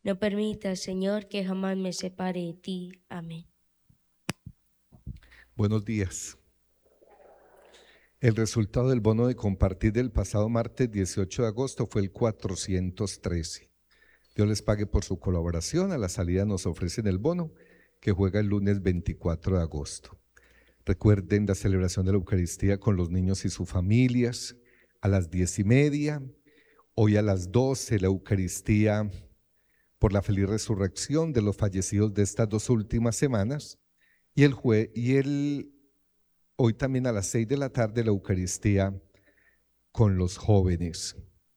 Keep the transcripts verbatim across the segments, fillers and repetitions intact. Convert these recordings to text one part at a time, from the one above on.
No permitas, Señor, que jamás me separe de ti. Amén. Buenos días. El resultado del bono de compartir del pasado martes dieciocho de agosto fue el cuatrocientos trece. Dios les pague por su colaboración. A la salida nos ofrecen el bono que juega el lunes veinticuatro de agosto. Recuerden la celebración de la Eucaristía con los niños y sus familias a las diez y media. Hoy a las doce la Eucaristía por la feliz resurrección de los fallecidos de estas dos últimas semanas. Y el jue y el hoy también a las seis de la tarde la Eucaristía con los jóvenes.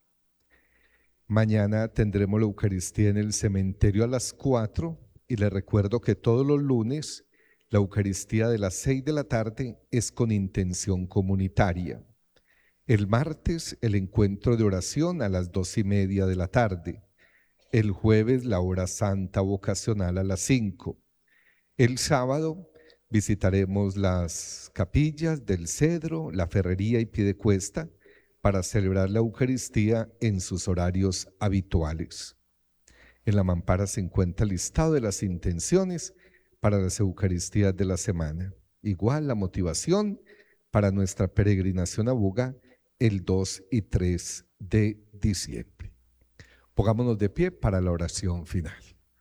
Mañana tendremos la Eucaristía en el cementerio a las cuatro y les recuerdo que todos los lunes la Eucaristía de las seis de la tarde es con intención comunitaria. El martes el encuentro de oración a las dos y media de la tarde. El jueves la hora santa vocacional a las cinco. El sábado visitaremos las capillas del Cedro, la Ferrería y Piedecuesta para celebrar la Eucaristía en sus horarios habituales. En la mampara se encuentra el listado de las intenciones para las Eucaristías de la semana. Igual la motivación para nuestra peregrinación a Buga el dos y tres de diciembre. Pongámonos de pie para la oración final.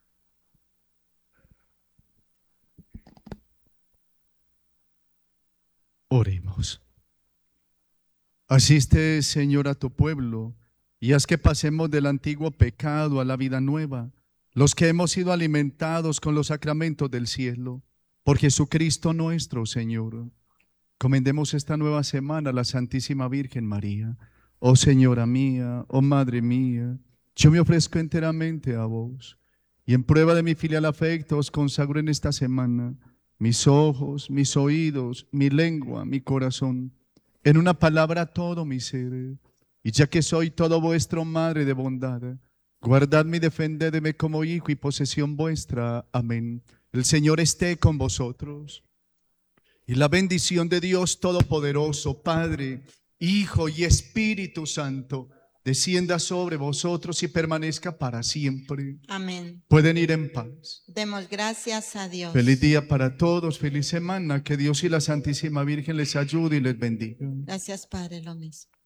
Oremos. Asiste, Señor, a tu pueblo y haz que pasemos del antiguo pecado a la vida nueva, los que hemos sido alimentados con los sacramentos del cielo, por Jesucristo nuestro Señor. Comendemos esta nueva semana a la Santísima Virgen María. Oh Señora mía, oh Madre mía, yo me ofrezco enteramente a vos y en prueba de mi filial afecto os consagro en esta semana mis ojos, mis oídos, mi lengua, mi corazón, en una palabra todo mi ser. Y ya que soy todo vuestro, Madre de bondad, guardadme y defendedme como hijo y posesión vuestra. Amén. El Señor esté con vosotros. Y la bendición de Dios Todopoderoso, Padre, Hijo y Espíritu Santo, descienda sobre vosotros y permanezca para siempre. Amén. Pueden ir en paz. Demos gracias a Dios. Feliz día para todos, feliz semana. Que Dios y la Santísima Virgen les ayude y les bendiga. Gracias, Padre, lo mismo.